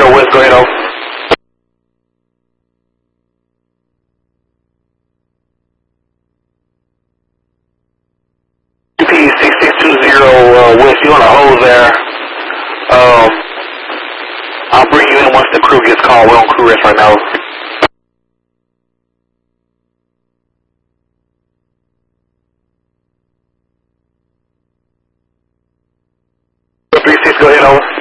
West, go ahead, over. UP6620 West, you on a hold there. I'll bring you in once the crew gets called. We're on crew rest right now. 36, go ahead, over.